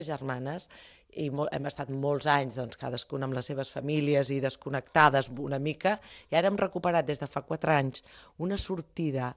germanes i hem estat molts anys, doncs, cadascuna amb les seves famílies i desconnectades una mica, i ara hem recuperat des de fa 4 anys una sortida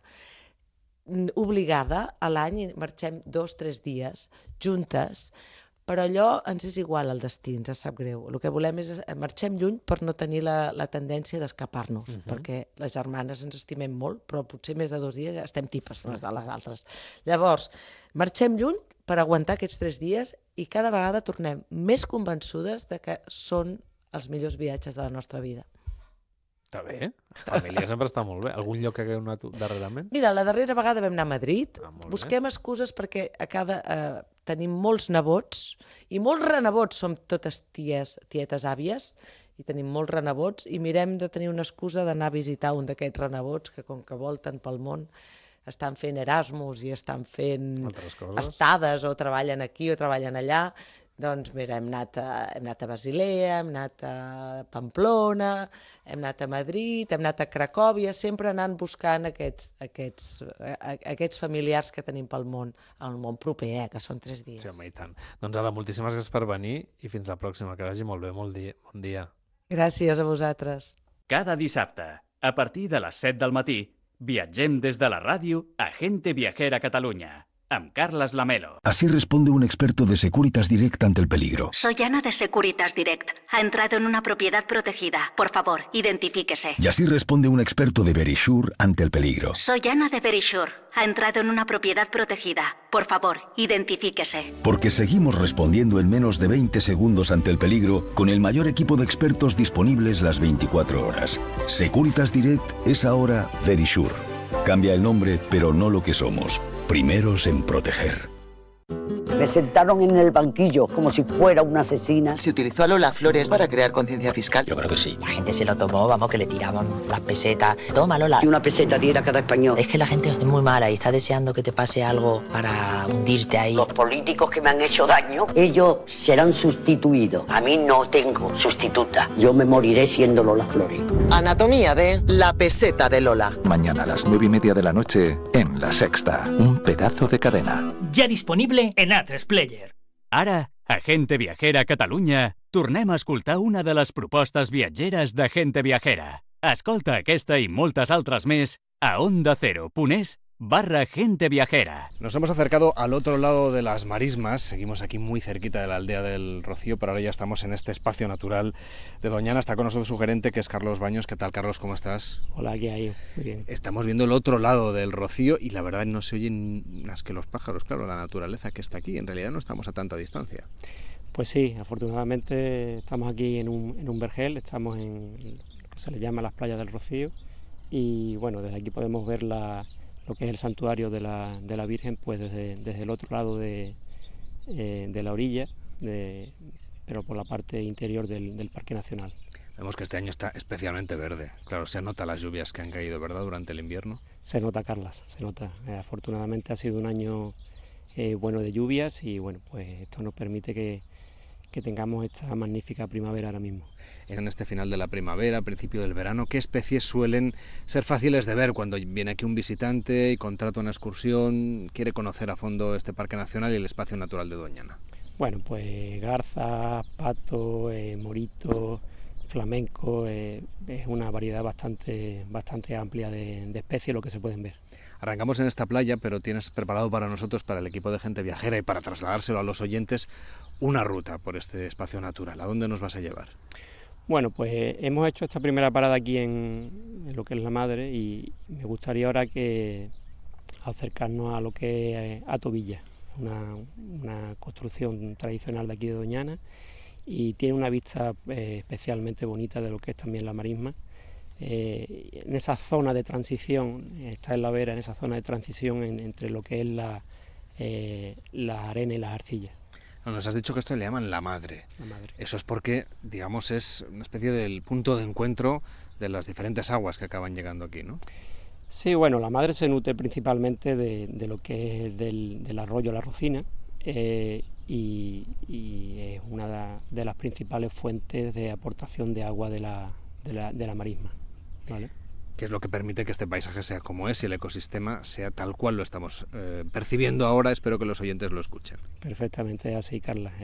obligada a l'any i marxem 2-3 dies juntes, però allò ens és igual el destí, ens sap greu. El que volem és marxem lluny per no tenir la tendència d'escapar-nos, perquè les germanes ens estimem molt, però potser més de 2 dies ja estem tipes unes de les altres. Llavors, marxem lluny per aguantar aquests 3 dies i cada vegada tornem més convençudes de que són els millors viatges de la nostra vida. Està bé. Família sempre està molt bé. Algun lloc que hagueu anat darrerament? Mira, la darrera vegada vam anar a Madrid. Molt Busquem excuses perquè tenim molts nebots i molts renebots, som totes tietes àvies, i tenim molts renebots i mirem de tenir una excusa d'anar a visitar un d'aquests renebots que, com que volten pel món, estan fent Erasmus i estan fent estades o treballen aquí o treballen allà. Doncs mira, hem anat a Basilea, hem anat a Pamplona, hem anat a Madrid, hem anat a Cracòvia, sempre anant buscant aquests familiars que tenim pel món, el món proper, que són 3 dies. Sí, home, i tant. Doncs Ada, moltíssimes gràcies per venir i fins la pròxima, que vagi molt bé, bon dia. Gràcies a vosaltres. Cada dissabte, a partir de les 7 del matí, viatgem des de la ràdio a Gente Viajera Catalunya, amb Carles Lamelo. Así responde un experto de Securitas Direct ante el peligro. Soy Ana de Securitas Direct. Ha entrado en una propiedad protegida. Por favor, identifíquese. Y así responde un experto de Verisure ante el peligro. Soy Ana de Verisure. Ha entrado en una propiedad protegida. Por favor, identifíquese. Porque seguimos respondiendo en menos de 20 segundos ante el peligro con el mayor equipo de expertos disponibles las 24 horas. Securitas Direct es ahora Verisure. Cambia el nombre, pero no lo que somos. Primeros en proteger. Me sentaron en el banquillo como si fuera una asesina. ¿Se utilizó a Lola Flores para crear conciencia fiscal? Yo creo que sí. La gente se lo tomó, vamos, que le tiraban las pesetas. Toma, Lola. Y una peseta diera cada español. Es que la gente es muy mala y está deseando que te pase algo para hundirte ahí. Los políticos que me han hecho daño, ellos serán sustituidos. A mí no tengo sustituta. Yo me moriré siendo Lola Flores. Anatomía de La peseta de Lola. Mañana a las 9:30 de la noche en La Sexta. Un pedazo de cadena. Ja disponible en A3 Player. Ara, a Gente Viajera Catalunya, tornem a escoltar una de les propostes viatgeres de Gente Viajera. Escolta aquesta i moltes altres més a ondacero.es/Gente Viajera. Nos hemos acercado al otro lado de las marismas, seguimos aquí muy cerquita de la aldea del Rocío, pero ahora ya estamos en este espacio natural de Doñana. Está con nosotros su gerente, que es Carlos Baños. ¿Qué tal, Carlos? ¿Cómo estás? Hola, ¿qué hay? Muy bien. Estamos viendo el otro lado del Rocío y la verdad no se oyen más que los pájaros, claro, la naturaleza que está aquí. En realidad no estamos a tanta distancia. Pues sí, afortunadamente estamos aquí en un vergel, estamos en lo que se le llama las playas del Rocío y bueno, desde aquí podemos ver lo que es el santuario de la Virgen, pues desde el otro lado de la orilla, pero por la parte interior del Parque Nacional. Vemos que este año está especialmente verde. Claro, se nota las lluvias que han caído, ¿verdad?, durante el invierno. Se nota, Carlas, se nota. Afortunadamente ha sido un año bueno de lluvias y bueno, pues esto nos permite que tengamos esta magnífica primavera ahora mismo. En este final de la primavera, principio del verano, ¿qué especies suelen ser fáciles de ver cuando viene aquí un visitante y contrata una excursión, quiere conocer a fondo este Parque Nacional y el espacio natural de Doñana? Bueno, pues garza, pato, morito, flamenco, es una variedad bastante amplia de especies lo que se pueden ver. Arrancamos en esta playa, pero tienes preparado para nosotros, para el equipo de Gente Viajera y para trasladárselo a los oyentes, una ruta por este espacio natural. ¿A dónde nos vas a llevar? Bueno, pues hemos hecho esta primera parada aquí en lo que es La Madre y me gustaría ahora que acercarnos a lo que es Atovilla, una construcción tradicional de aquí de Doñana y tiene una vista especialmente bonita de lo que es también la marisma. En esa zona de transición, está en la vera, en esa zona de transición entre lo que es la arena y las arcillas. Nos has dicho que esto le llaman La Madre. La Madre. Eso es porque, digamos, es una especie del punto de encuentro de las diferentes aguas que acaban llegando aquí, ¿no? Sí, bueno, La Madre se nutre principalmente de lo que es del arroyo La Rocina y es una de las principales fuentes de aportación de agua de la marisma, ¿vale? que es lo que permite que este paisaje sea como es y el ecosistema sea tal cual lo estamos percibiendo ahora. Espero que los oyentes lo escuchen. Perfectamente así, Carla.